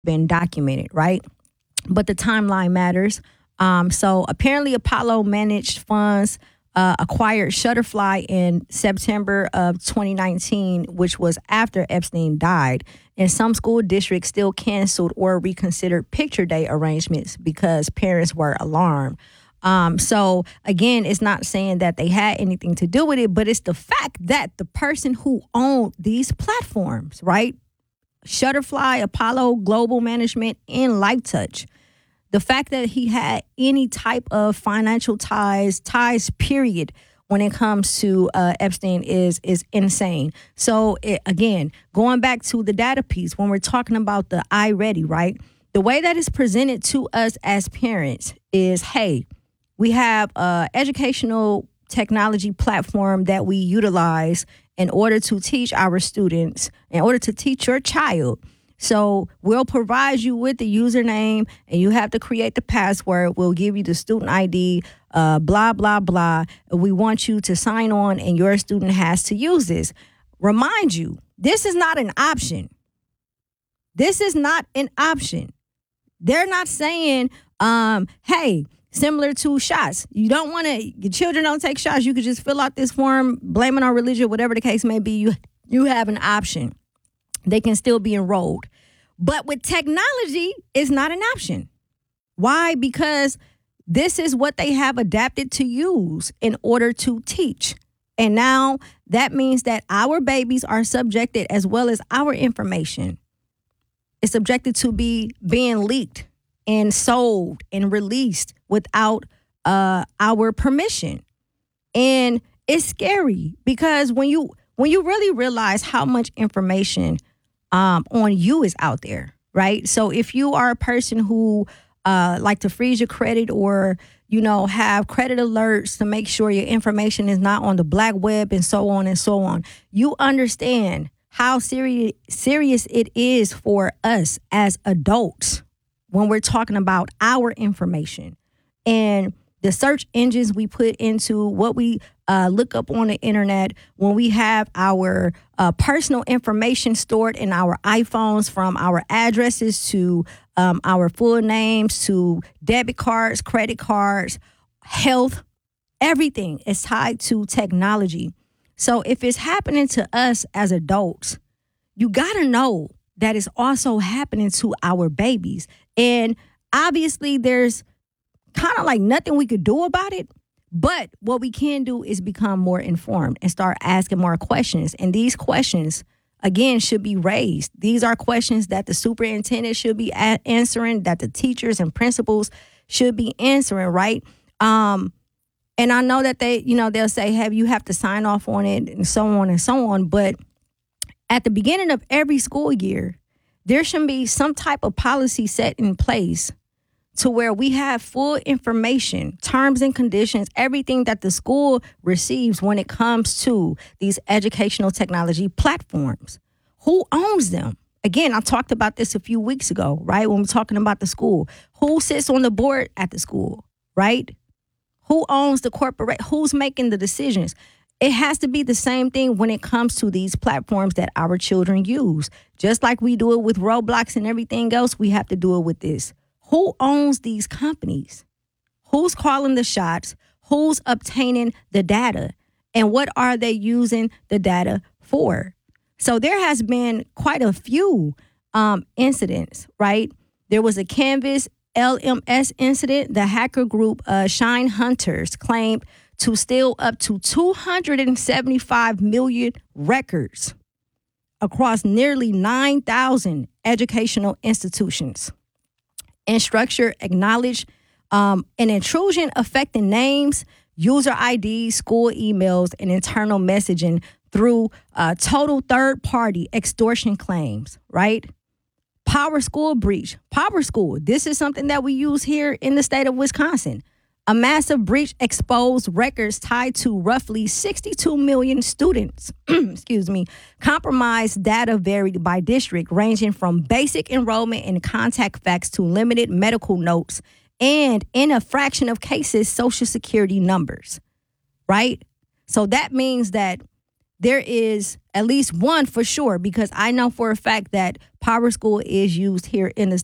been documented, right? But the timeline matters. So apparently, Apollo managed funds acquired Shutterfly in September of 2019, which was after Epstein died. And some school districts still canceled or reconsidered picture day arrangements because parents were alarmed. So again, it's not saying that they had anything to do with it, but it's the fact that the person who owned these platforms, right? Shutterfly, Apollo Global Management, and LifeTouch. The fact that he had any type of financial ties, period, when it comes to Epstein is insane. So again, going back to the data piece, when we're talking about the iReady, right? The way that is presented to us as parents is, hey, we have a educational technology platform that we utilize in order to teach our students, in order to teach your child. So we'll provide you with the username and you have to create the password. We'll give you the student ID, blah, blah, blah. We want you to sign on and your student has to use this. Remind you, this is not an option. This is not an option. They're not saying, hey, similar to shots. You don't want to, your children don't take shots. You could just fill out this form, blame it on religion, whatever the case may be. You have an option. They can still be enrolled. But with technology, it's not an option. Why? Because this is what they have adapted to use in order to teach. And now that means that our babies are subjected, as well as our information, is subjected to being leaked and sold and released without our permission. And it's scary because when you really realize how much information on you is out there, right? So if you are a person who like to freeze your credit or, have credit alerts to make sure your information is not on the black web and so on, you understand how serious it is for us as adults when we're talking about our information and the search engines we put into what we look up on the internet, when we have our personal information stored in our iPhones, from our addresses to our full names to debit cards, credit cards, health, everything is tied to technology. So if it's happening to us as adults, you got to know that it's also happening to our babies. And obviously there's kind of like nothing we could do about it. But what we can do is become more informed and start asking more questions. And these questions, again, should be raised. These are questions that the superintendent should be answering, that the teachers and principals should be answering, right? And I know that they'll say, hey, you have to sign off on it and so on and so on. But at the beginning of every school year, there should be some type of policy set in place to where we have full information, terms and conditions, everything that the school receives when it comes to these educational technology platforms. Who owns them? Again, I talked about this a few weeks ago, right? When we're talking about the school. Who sits on the board at the school, right? Who owns the corporate? Who's making the decisions? It has to be the same thing when it comes to these platforms that our children use. Just like we do it with Roblox and everything else, we have to do it with this. Who owns these companies? Who's calling the shots? Who's obtaining the data? And what are they using the data for? So there has been quite a few incidents, right? There was a Canvas LMS incident. The hacker group Shine Hunters claimed to steal up to 275 million records across nearly 9,000 educational institutions. Instructure acknowledged an intrusion affecting names, user IDs, school emails, and internal messaging through total third-party extortion claims, right? PowerSchool breach. PowerSchool, this is something that we use here in the state of Wisconsin. A massive breach exposed records tied to roughly 62 million students. Compromised data varied by district, ranging from basic enrollment and contact facts to limited medical notes and, in a fraction of cases, Social Security numbers, right? So that means that there is at least one for sure, because I know for a fact that Power School is used here in the